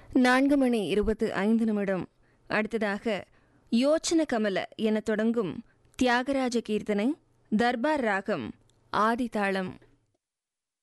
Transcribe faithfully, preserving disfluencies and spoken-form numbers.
நான்கு மணி இருபத்து ஐந்து நிமிடம். அடுத்ததாக யோச்சன கமல என தொடங்கும் தியாகராஜ கீர்த்தனை, தர்பார் ராகம், ஆதிதாளம்.